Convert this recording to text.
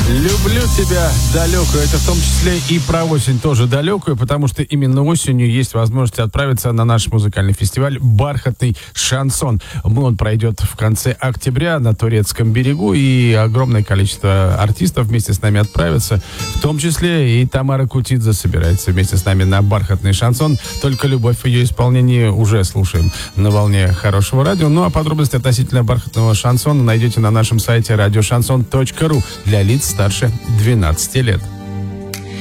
Люблю тебя далекую. Это в том числе и про осень тоже далекую, потому что именно осенью есть возможность отправиться на наш музыкальный фестиваль «Бархатный шансон». Он пройдет в конце октября на Турецком берегу, и огромное количество артистов вместе с нами отправятся. В том числе и Тамара Кутидзе собирается вместе с нами на «Бархатный шансон». Только любовь в ее исполнении уже слушаем на волне хорошего радио. Ну а подробности относительно «Бархатного шансона» найдете на нашем сайте radioshanson.ru для лиц старше 12 лет.